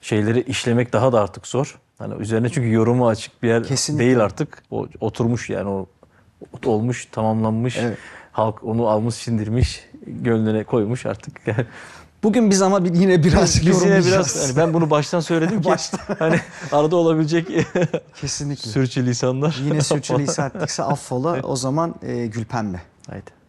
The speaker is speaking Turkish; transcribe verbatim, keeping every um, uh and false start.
şeyleri işlemek daha da artık zor. Hani üzerine çünkü yorumu açık bir yer Kesinlikle. değil artık. O oturmuş yani o olmuş, tamamlanmış. Evet. Halk onu almış, sindirmiş, gönlüne koymuş artık. Yani Bugün biz ama bir- yine birazcık biz yine yorumlayacağız. biraz hani ben bunu baştan söyledim ki Baştan. hani arada olabilecek Kesinlikle. sürçülisanlar. Yine sürçülisan ettikse affola. O zaman e, Gülpembe. Haydi.